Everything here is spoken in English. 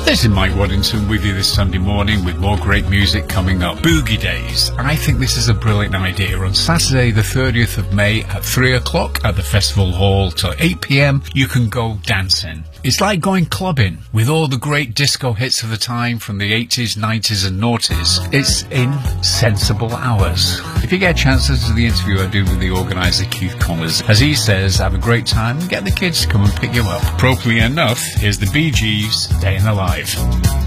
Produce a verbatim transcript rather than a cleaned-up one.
This is Mike Waddington with you this Sunday morning with more great music coming up. Boogie Days. I think this is a brilliant idea. On Saturday the thirtieth of May at three o'clock at the Festival Hall till eight p.m. you can go dancing. It's like going clubbing with all the great disco hits of the time from the eighties, nineties and noughties. It's in sensible hours. If you get a chance, listen to the interview I do with the organiser Keith Connors. As he says, have a great time and get the kids to come and pick you up. Appropriately enough, here's the Bee Gees, Staying Alive.